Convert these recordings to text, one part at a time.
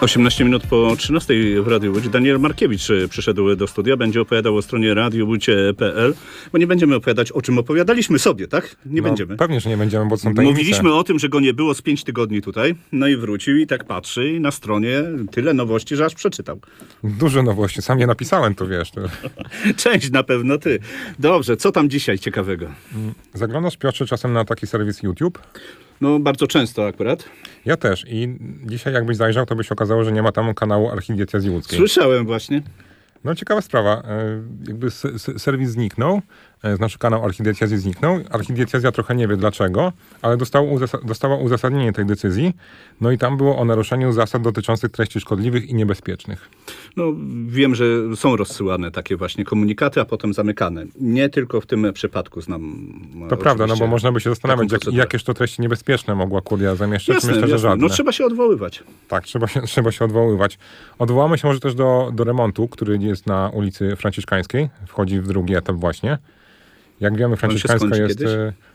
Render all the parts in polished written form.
18 minut po 13 w Radiu Łódź. Daniel Markiewicz przyszedł do studia. Będzie opowiadał o stronie radiowódź.pl, bo nie będziemy opowiadać, o czym opowiadaliśmy sobie, tak? Nie będziemy. Pewnie, że nie będziemy, bo są tajemnice. Mówiliśmy o tym, że go nie było z 5 tygodni tutaj. No i wrócił i tak patrzy i na stronie tyle nowości, że aż przeczytał. Dużo nowości. Sam je napisałem, to wiesz. To... Część na pewno ty. Dobrze, co tam dzisiaj ciekawego? Zaglądasz, Piotrze, czasem na taki serwis YouTube? No bardzo często akurat. Ja też. I dzisiaj jakbyś zajrzał, to by się okazało, że nie ma tam kanału Archidiecezji Łódzkiej. Słyszałem właśnie. No ciekawa sprawa. Jakby serwis zniknął, znaczy kanał Archidiecezji zniknął. Archidiecezja trochę nie wie dlaczego, ale dostała uzasadnienie tej decyzji. No i tam było o naruszeniu zasad dotyczących treści szkodliwych i niebezpiecznych. No wiem, że są rozsyłane takie właśnie komunikaty, a potem zamykane. Nie tylko w tym przypadku znam. To prawda, no bo można by się zastanawiać, jakież to treści niebezpieczne mogła kuria zamieszczać. Jasne, Myślę, że żadne. No trzeba się odwoływać. Tak, trzeba się odwoływać. Odwołamy się może też do remontu, który jest na ulicy Franciszkańskiej. Wchodzi w drugi etap właśnie. Jak wiemy, Franciszkańska jest... Kiedyś?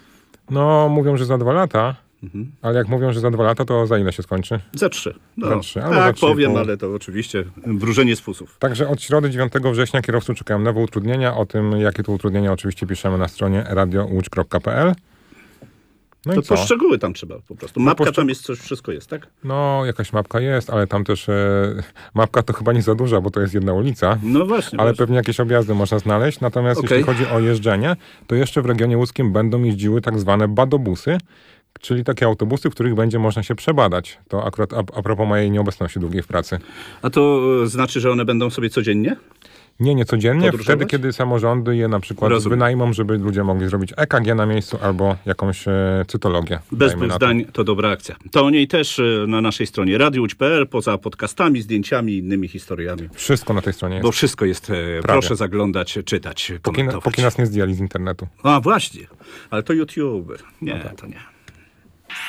No, mówią, że za 2 lata. Ale jak mówią, że za 2 lata, to za ile się skończy? Za 3. No, za 3 tak, za 3, powiem, ale to oczywiście wróżenie z fusów. Także od środy 9 września kierowcy czekają nowe utrudnienia. O tym, jakie to utrudnienia, oczywiście piszemy na stronie radiowódź.pl. No to i co? Poszczegóły tam trzeba po prostu. Mapka tam jest, wszystko jest, tak? No, jakaś mapka jest, ale tam też mapka to chyba nie za duża, bo to jest jedna ulica. No właśnie. Ale pewnie jakieś objazdy można znaleźć. Natomiast jeśli chodzi o jeżdżenie, to jeszcze w regionie łódzkim będą jeździły tak zwane badobusy, czyli takie autobusy, w których będzie można się przebadać. To akurat a propos mojej nieobecności długiej w pracy. A to znaczy, że one będą sobie codziennie? Nie codziennie. Podróżować? Wtedy, kiedy samorządy je na przykład wynajmą, żeby ludzie mogli zrobić EKG na miejscu albo jakąś cytologię. Bez dwóch zdań, to dobra akcja. To o niej też na naszej stronie radiowódź.pl, poza podcastami, zdjęciami i innymi historiami. Wszystko na tej stronie jest. Bo wszystko jest, proszę zaglądać, czytać, komentować. Póki nas nie zdjęli z internetu. A właśnie, ale to YouTube. Nie, to nie.